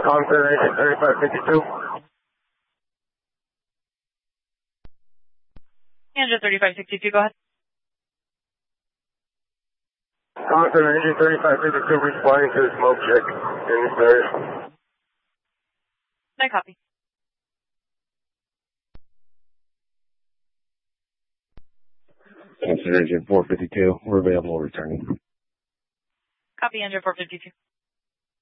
Confirmation 3552. Angel 3562, go ahead. Confirmation 3552 responding to the smoke check in the stairs. I copy. Consideration 452, we're available returning. Copy, Angel 452.